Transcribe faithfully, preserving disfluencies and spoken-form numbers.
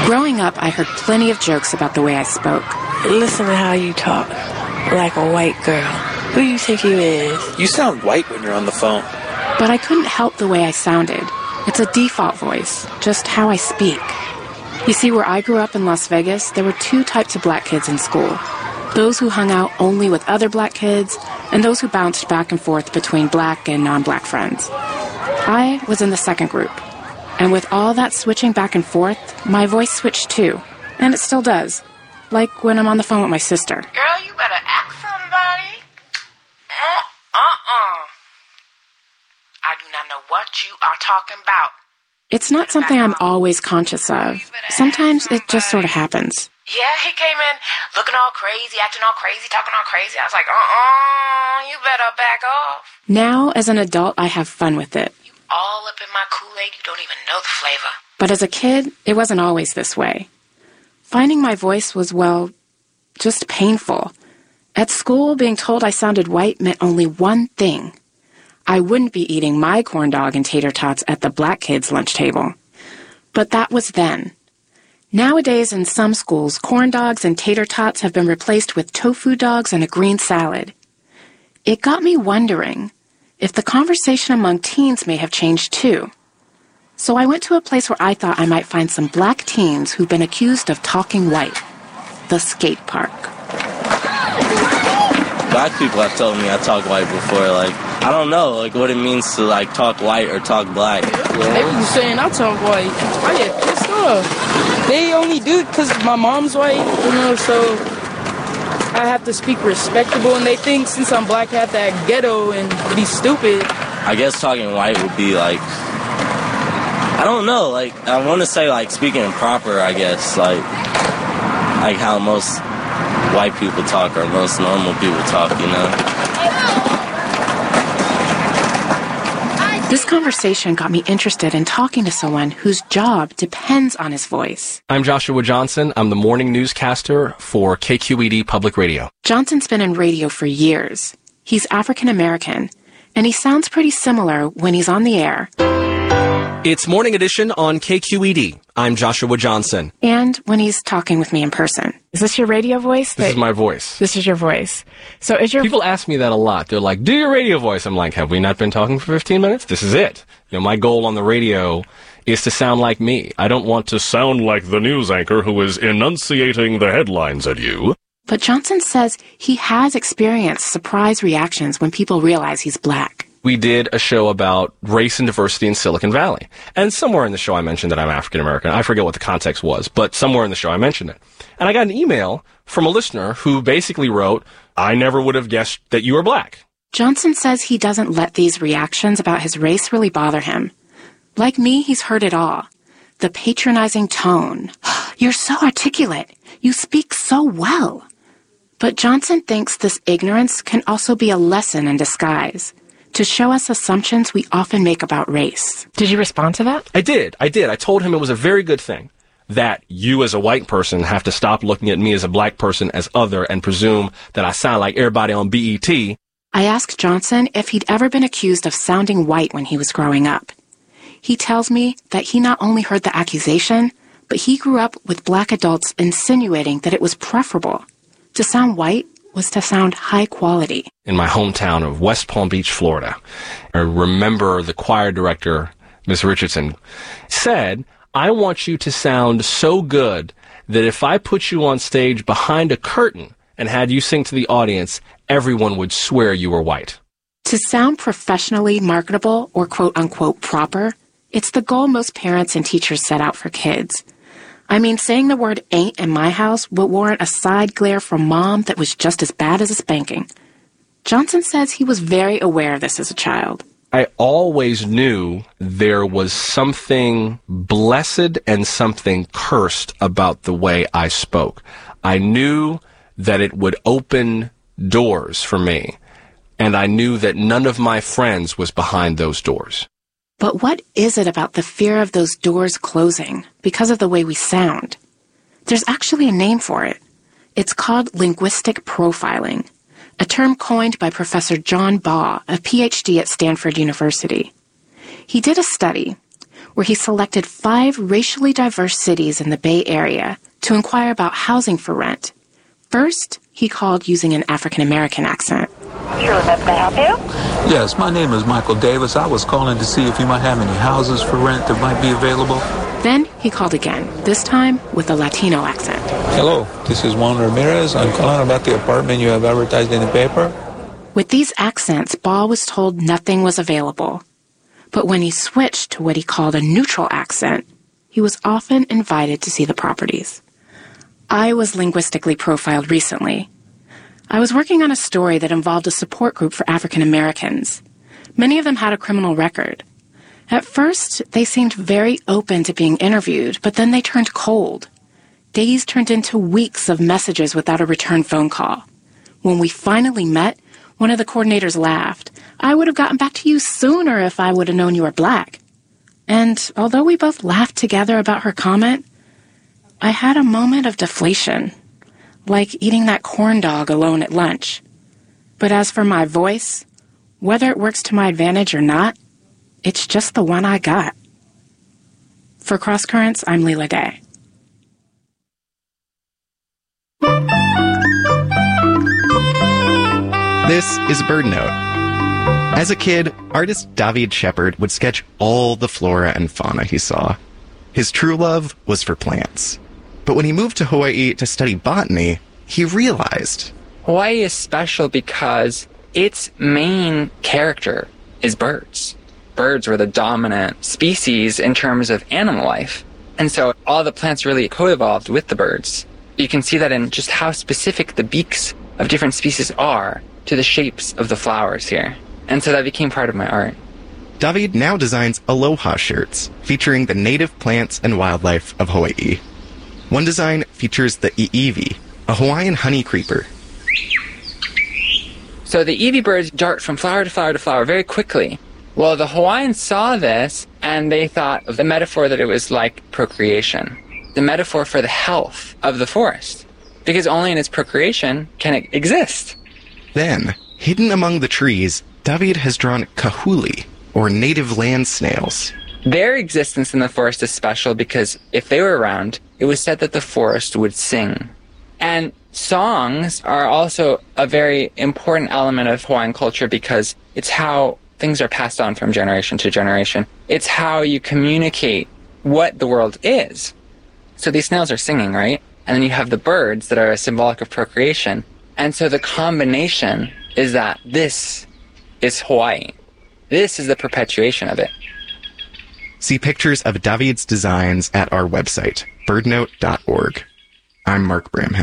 Growing up, I heard plenty of jokes about the way I spoke. Listen to how you talk, like a white girl. Who you think you is? You sound white when you're on the phone. But I couldn't help the way I sounded. It's a default voice, just how I speak. You see, where I grew up in Las Vegas, there were two types of black kids in school. Those who hung out only with other black kids, and those who bounced back and forth between black and non-black friends. I was in the second group. And with all that switching back and forth, my voice switched too. And it still does. Like when I'm on the phone with my sister. Girl, you better ask somebody. Uh, uh-uh. I do not know what you are talking about. It's not something I'm always conscious of. Sometimes it just sort of happens. Yeah, he came in looking all crazy, acting all crazy, talking all crazy. I was like, uh-uh, you better back off. Now, as an adult, I have fun with it. You all up in my Kool-Aid, you don't even know the flavor. But as a kid, it wasn't always this way. Finding my voice was, well, just painful. At school, being told I sounded white meant only one thing. I wouldn't be eating my corn dog and tater tots at the black kids' lunch table. But that was then. Nowadays, in some schools, corn dogs and tater tots have been replaced with tofu dogs and a green salad. It got me wondering if the conversation among teens may have changed too. So I went to a place where I thought I might find some black teens who've been accused of talking white. The skate park. Black people have told me I talk white before. Like, I don't know, like, what it means to, like, talk white or talk black. They be saying I talk white. I get pissed off. They only do it because my mom's white, you know, so I have to speak respectable, and they think since I'm black I have to act ghetto and be stupid. I guess talking white would be, like, I don't know, like, I want to say, like, speaking proper, I guess, like, like how most white people talk or most normal people talk, you know? This conversation got me interested in talking to someone whose job depends on his voice. I'm Joshua Johnson. I'm the morning newscaster for K Q E D Public Radio. Johnson's been in radio for years. He's African American, and he sounds pretty similar when he's on the air. It's Morning Edition on K Q E D. I'm Joshua Johnson. And when he's talking with me in person. Is this your radio voice? This is my voice. This is your voice. So is your... People ask me that a lot. They're like, do your radio voice. I'm like, have we not been talking for fifteen minutes? This is it. You know, my goal on the radio is to sound like me. I don't want to sound like the news anchor who is enunciating the headlines at you. But Johnson says he has experienced surprise reactions when people realize he's black. We did a show about race and diversity in Silicon Valley. And somewhere in the show I mentioned that I'm African American. I forget what the context was, but somewhere in the show I mentioned it. And I got an email from a listener who basically wrote, I never would have guessed that you were black. Johnson says he doesn't let these reactions about his race really bother him. Like me, he's heard it all. The patronizing tone. You're so articulate. You speak so well. But Johnson thinks this ignorance can also be a lesson in disguise, to show us assumptions we often make about race. Did you respond to that? I did. I did. I told him it was a very good thing that you as a white person have to stop looking at me as a black person as other and presume that I sound like everybody on B E T. I asked Johnson if he'd ever been accused of sounding white when he was growing up. He tells me that he not only heard the accusation, but he grew up with black adults insinuating that it was preferable. To sound white was to sound high quality. In my hometown of West Palm Beach, Florida, I remember the choir director, Miss Richardson, said, I want you to sound so good that if I put you on stage behind a curtain and had you sing to the audience, everyone would swear you were white. To sound professionally marketable or quote-unquote proper, it's the goal most parents and teachers set out for kids. I mean, saying the word ain't in my house would warrant a side glare from Mom that was just as bad as a spanking. Johnson says he was very aware of this as a child. I always knew there was something blessed and something cursed about the way I spoke. I knew that it would open doors for me, and I knew that none of my friends was behind those doors. But what is it about the fear of those doors closing because of the way we sound? There's actually a name for it. It's called linguistic profiling, a term coined by Professor John Baugh, a P H D at Stanford University. He did a study where he selected five racially diverse cities in the Bay Area to inquire about housing for rent. First, he called using an African-American accent. Sure, that can I help you? Yes, my name is Michael Davis. I was calling to see if you might have any houses for rent that might be available. Then he called again, this time with a Latino accent. Hello, this is Juan Ramirez. I'm calling about the apartment you have advertised in the paper. With these accents, Ball was told nothing was available. But when he switched to what he called a neutral accent, he was often invited to see the properties. I was linguistically profiled recently. I was working on a story that involved a support group for African Americans. Many of them had a criminal record. At first, they seemed very open to being interviewed, but then they turned cold. Days turned into weeks of messages without a return phone call. When we finally met, one of the coordinators laughed. I would have gotten back to you sooner if I would have known you were black. And although we both laughed together about her comment, I had a moment of deflation, like eating that corn dog alone at lunch. But as for my voice, whether it works to my advantage or not, it's just the one I got. For Cross Currents, I'm Leela Day. This is Bird Note. As a kid, artist David Shepard would sketch all the flora and fauna he saw. His true love was for plants. But when he moved to Hawaii to study botany, he realized Hawaii is special because its main character is birds. Birds were the dominant species in terms of animal life. And so all the plants really co-evolved with the birds. You can see that in just how specific the beaks of different species are to the shapes of the flowers here. And so that became part of my art. David now designs aloha shirts featuring the native plants and wildlife of Hawaii. One design features the iiwi, a Hawaiian honey creeper. So the iiwi birds dart from flower to flower to flower very quickly. Well, the Hawaiians saw this, and they thought of the metaphor that it was like procreation, the metaphor for the health of the forest, because only in its procreation can it exist. Then, hidden among the trees, David has drawn kahuli, or native land snails. Their existence in the forest is special because if they were around, it was said that the forest would sing. And songs are also a very important element of Hawaiian culture because it's how things are passed on from generation to generation. It's how you communicate what the world is. So these snails are singing, right? And then you have the birds that are symbolic of procreation. And so the combination is that this is Hawaii. This is the perpetuation of it. See pictures of David's designs at our website, birdnote dot org. I'm Mark Bramhill.